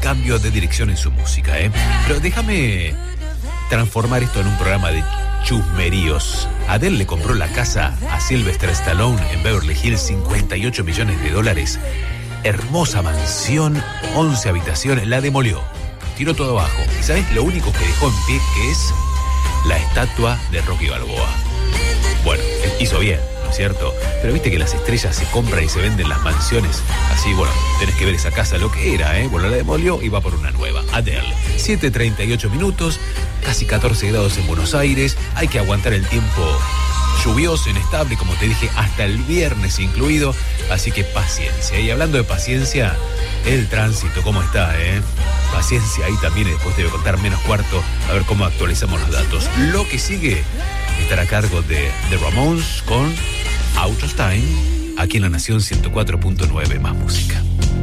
cambio de dirección en su música, ¿eh? Pero déjame transformar esto en un programa de chusmeríos. Adele le compró la casa a Sylvester Stallone en Beverly Hills, $58 millones. Hermosa mansión, 11 habitaciones, la demolió. Tiró todo abajo. ¿Y sabes lo único que dejó en pie? Que es la estatua de Rocky Balboa. Bueno, hizo bien, ¿no es cierto? Pero viste que las estrellas se compran y se venden las mansiones. Así, bueno, tenés que ver esa casa lo que era, ¿eh? Bueno, la demolió y va por una nueva. Adele. 7:38, casi 14 grados en Buenos Aires. Hay que aguantar el tiempo lluvioso, inestable, como te dije, hasta el viernes incluido. Así que paciencia. Y hablando de paciencia, el tránsito, ¿cómo está, Paciencia ahí también, y después te voy a contar menos cuarto, a ver cómo actualizamos los datos. Lo que sigue estará a cargo de The Ramones con Out of Time, aquí en La Nación 104.9, más música.